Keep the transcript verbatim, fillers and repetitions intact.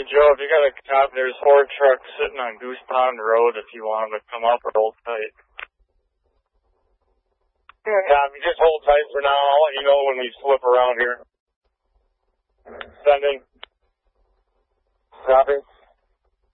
Hey, Joe, if you got a cop, there's four trucks sitting on Goose Pond Road if you want them to come up or hold tight. Yeah, copy. Just hold tight for now. I'll let you know when we slip around here. Sending. Copy.